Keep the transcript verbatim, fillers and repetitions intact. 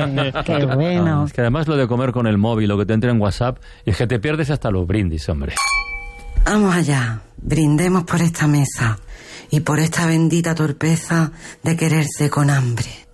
Qué bueno. No, es que además lo de comer con el móvil, lo que te entra en WhatsApp, es que te pierdes hasta los brindis, hombre. Vamos allá, brindemos por esta mesa y por esta bendita torpeza de quererse con hambre.